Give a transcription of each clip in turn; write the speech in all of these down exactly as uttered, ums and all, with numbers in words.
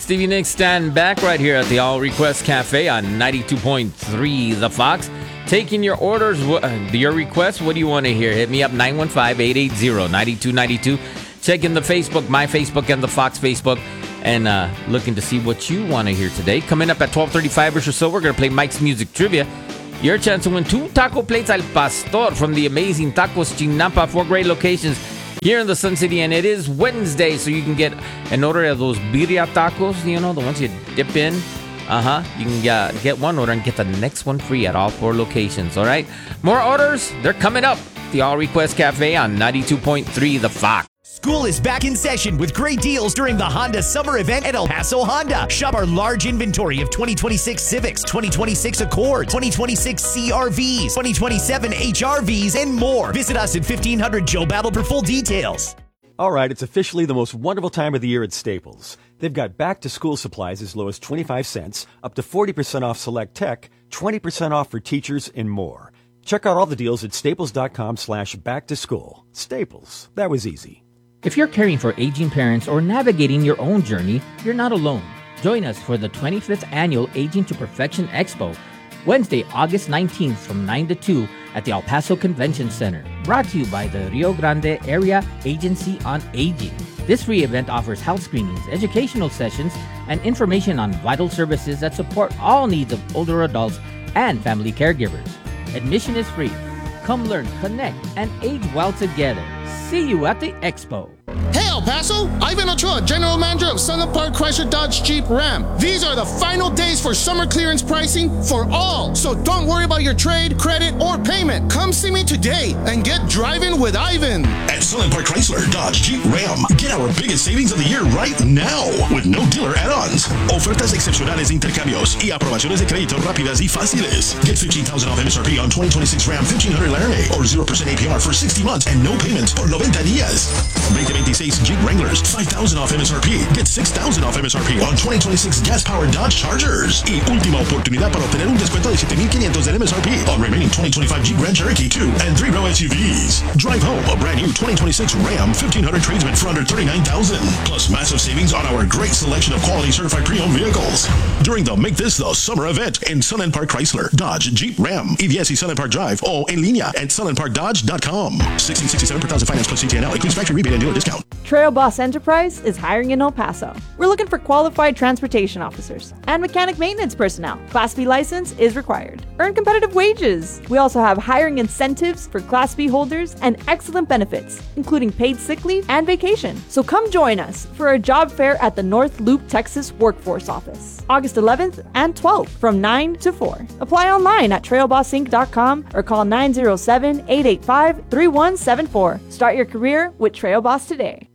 Stevie Nicks stand back right here at the All Request Cafe on ninety-two point three The Fox. Taking your orders, your requests, what do you want to hear? Hit me up, nine one five, eight eight zero, nine two nine two. Checking the Facebook, my Facebook, and the Fox Facebook, and uh, looking to see what you want to hear today. Coming up at twelve thirty-five or so, we're going to play Mike's Music Trivia. Your chance to win two taco plates al pastor from the amazing Tacos Chinampa, four great locations here in the Sun City, and it is Wednesday, so you can get an order of those birria tacos, you know, the ones you dip in. Uh-huh. You can uh, get one order and get the next one free at all four locations, all right? More orders, they're coming up. The All Request Cafe on ninety-two point three The Fox. School is back in session with great deals during the Honda Summer Event at El Paso Honda. Shop our large inventory of twenty twenty-six Civics, twenty twenty-six Accords, twenty twenty-six C R Vs, twenty twenty-seven H R Vs, and more. Visit us at fifteen hundred Joe Battle for full details. All right, it's officially the most wonderful time of the year at Staples. They've got back-to-school supplies as low as twenty-five cents, up to forty percent off select tech, twenty percent off for teachers, and more. Check out all the deals at staples.com slash back-to-school. Staples. That was easy. If you're caring for aging parents or navigating your own journey, you're not alone. Join us for the twenty-fifth Annual Aging to Perfection Expo, Wednesday, August nineteenth from nine to two at the El Paso Convention Center. Brought to you by the Rio Grande Area Agency on Aging. This free event offers health screenings, educational sessions, and information on vital services that support all needs of older adults and family caregivers. Admission is free. Come learn, connect, and age well together. See you at the expo. Hey El Paso, Ivan Ochoa, General Manager of Sunland Park Chrysler Dodge Jeep Ram. These are the final days for summer clearance pricing for all. So don't worry about your trade, credit, or payment. Come see me today and get driving with Ivan. At Sunland Park Chrysler Dodge Jeep Ram, get our biggest savings of the year right now with no dealer add-ons. Ofertas excepcionales de intercambios y aprobaciones de crédito rápidas y fáciles. Get fifteen thousand off M S R P on twenty twenty-six Ram fifteen hundred Laramie or zero percent A P R for sixty months and no payments por noventa días. twenty twenty-six Jeep Wranglers, five thousand off M S R P. Get six thousand off M S R P on twenty twenty-six gas-powered Dodge Chargers. Y última oportunidad para obtener un descuento de siete mil quinientos del M S R P on remaining twenty twenty-five Jeep Grand Cherokee two and three row S U Vs. Drive home a brand new twenty twenty-six Ram fifteen hundred tradesman for under thirty-nine thousand dollars. Plus massive savings on our great selection of quality certified pre-owned vehicles. During the Make This the Summer event in Sunland Park Chrysler, Dodge, Jeep, Ram, E V S y Sunland Park Drive o en línea at sunland park dodge dot com. sixteen sixty-seven per thousand finance plus C T N L includes factory rebate and dealer discount. Trail Boss Enterprise is hiring in El Paso. We're looking for qualified transportation officers and mechanic maintenance personnel. Class B license is required. Earn competitive wages. We also have hiring incentives for Class B holders and excellent benefits, including paid sick leave and vacation. So come join us for a job fair at the North Loop, Texas Workforce Office, August eleventh and twelfth from nine to four. Apply online at trail boss inc dot com or call nine zero seven, eight eight five, three one seven four. Start your career with Trail Boss today.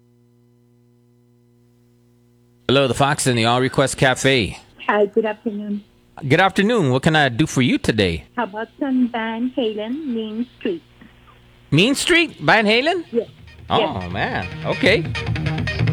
Hello, the Fox and the All Request Cafe. Hi, good afternoon. Good afternoon. What can I do for you today? How about some Van Halen, Main Street? Mean Street? Van Halen? Yes. Oh, yes. man. Okay.